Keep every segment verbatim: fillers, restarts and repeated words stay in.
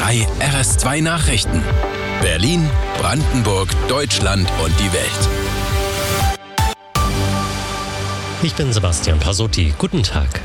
drei R S zwei Nachrichten. Berlin, Brandenburg, Deutschland und die Welt. Ich bin Sebastian Pasotti. Guten Tag.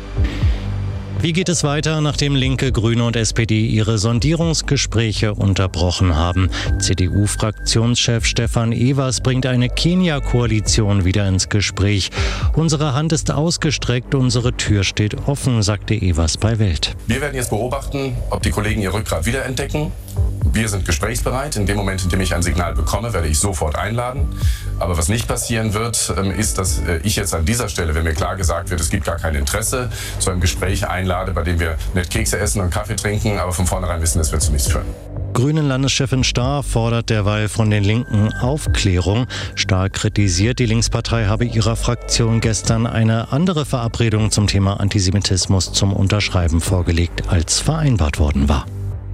Wie geht es weiter, nachdem Linke, Grüne und S P D ihre Sondierungsgespräche unterbrochen haben? C D U-Fraktionschef Stefan Evers bringt eine Kenia-Koalition wieder ins Gespräch. Unsere Hand ist ausgestreckt, unsere Tür steht offen, sagte Evers bei Welt. Wir werden jetzt beobachten, ob die Kollegen ihr Rückgrat wiederentdecken. Wir sind gesprächsbereit. In dem Moment, in dem ich ein Signal bekomme, werde ich sofort einladen. Aber was nicht passieren wird, ist, dass ich jetzt an dieser Stelle, wenn mir klar gesagt wird, es gibt gar kein Interesse, zu einem Gespräch einlade, bei dem wir nett Kekse essen und Kaffee trinken, aber von vornherein wissen, es wird zu nichts führen. Grünen-Landeschefin Starr fordert derweil von den Linken Aufklärung. Starr kritisiert, die Linkspartei habe ihrer Fraktion gestern eine andere Verabredung zum Thema Antisemitismus zum Unterschreiben vorgelegt, als vereinbart worden war.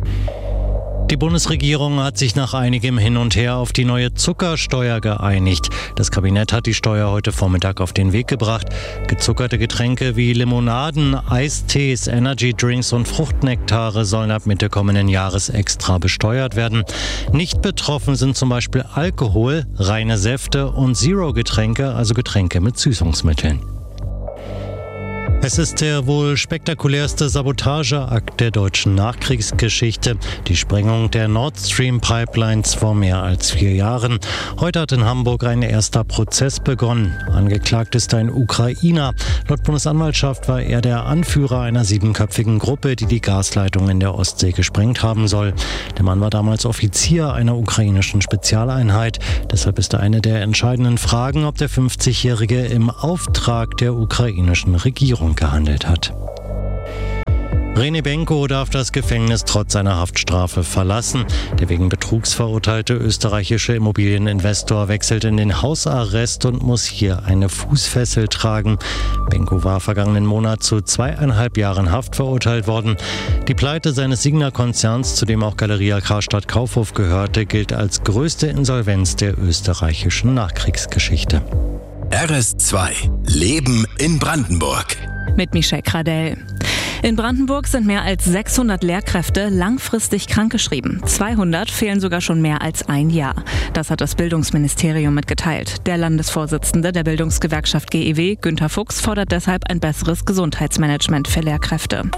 Die Bundesregierung hat sich nach einigem Hin und Her auf die neue Zuckersteuer geeinigt. Das Kabinett hat die Steuer heute Vormittag auf den Weg gebracht. Gezuckerte Getränke wie Limonaden, Eistees, Energydrinks und Fruchtnektare sollen ab Mitte kommenden Jahres extra besteuert werden. Nicht betroffen sind zum Beispiel Alkohol, reine Säfte und Zero-Getränke, also Getränke mit Süßungsmitteln. Es ist der wohl spektakulärste Sabotageakt der deutschen Nachkriegsgeschichte, die Sprengung der Nord Stream Pipelines vor mehr als vier Jahren. Heute hat in Hamburg ein erster Prozess begonnen. Angeklagt ist ein Ukrainer. Laut Bundesanwaltschaft war er der Anführer einer siebenköpfigen Gruppe, die die Gasleitung in der Ostsee gesprengt haben soll. Der Mann war damals Offizier einer ukrainischen Spezialeinheit. Deshalb ist eine der entscheidenden Fragen, ob der fünfzigjährige im Auftrag der ukrainischen Regierung gehandelt hat. René Benko darf das Gefängnis trotz seiner Haftstrafe verlassen. Der wegen Betrugs verurteilte österreichische Immobilieninvestor wechselt in den Hausarrest und muss hier eine Fußfessel tragen. Benko war vergangenen Monat zu zweieinhalb Jahren Haft verurteilt worden. Die Pleite seines Signa-Konzerns, zu dem auch Galeria Karstadt Kaufhof gehörte, gilt als größte Insolvenz der österreichischen Nachkriegsgeschichte. R S zwei Leben in Brandenburg. Mit Michelle Kradell. In Brandenburg sind mehr als sechshundert Lehrkräfte langfristig krankgeschrieben. zweihundert fehlen sogar schon mehr als ein Jahr. Das hat das Bildungsministerium mitgeteilt. Der Landesvorsitzende der Bildungsgewerkschaft G E W, Günther Fuchs, fordert deshalb ein besseres Gesundheitsmanagement für Lehrkräfte.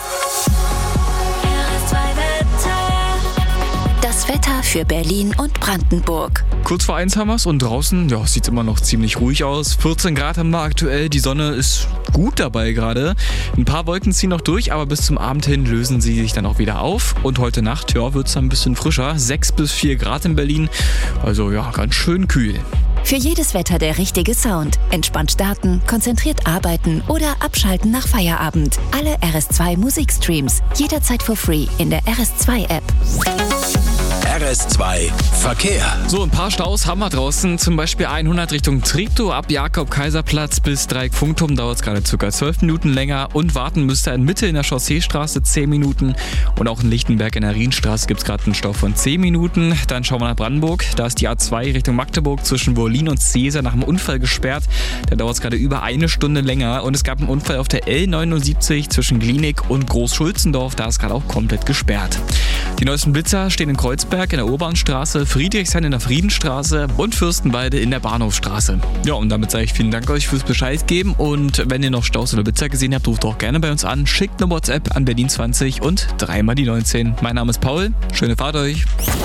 Das Wetter für Berlin und Brandenburg. Kurz vor eins haben wir es und draußen ja, sieht es immer noch ziemlich ruhig aus. vierzehn Grad haben wir aktuell, die Sonne ist gut dabei gerade. Ein paar Wolken ziehen noch durch, aber bis zum Abend hin lösen sie sich dann auch wieder auf. Und heute Nacht ja, wird es dann ein bisschen frischer, sechs bis vier Grad in Berlin. Also ja, ganz schön kühl. Für jedes Wetter der richtige Sound. Entspannt starten, konzentriert arbeiten oder abschalten nach Feierabend. Alle R S zwei Musikstreams jederzeit for free in der R S zwei App. R S zwei Verkehr. So, ein paar Staus haben wir draußen. Zum Beispiel hundert Richtung Treptow ab Jakob-Kaiser-Platz bis Dreieck-Funkturm dauert es gerade ca. zwölf Minuten länger. Und warten müsst ihr in Mitte in der Chausseestraße zehn Minuten. Und auch in Lichtenberg in der Rienstraße gibt es gerade einen Stau von zehn Minuten. Dann schauen wir nach Brandenburg. Da ist die A zwei Richtung Magdeburg zwischen Wohlin und Seeser nach einem Unfall gesperrt. Da dauert es gerade über eine Stunde länger. Und es gab einen Unfall auf der L neunundsiebzig zwischen Glienig und Großschulzendorf. Da ist gerade auch komplett gesperrt. Die neuesten Blitzer stehen in Kreuzberg in der Urbanstraße, Friedrichshain in der Friedenstraße und Fürstenwalde in der Bahnhofstraße. Ja, und damit sage ich vielen Dank euch fürs Bescheid geben und wenn ihr noch Staus oder Blitzer gesehen habt, ruft auch gerne bei uns an, schickt eine WhatsApp an Berlin zwanzig und dreimal die neunzehn. Mein Name ist Paul, schöne Fahrt euch.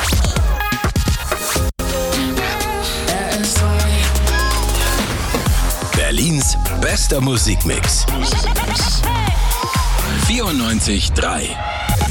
Berlins bester Musikmix. vierundneunzig Komma drei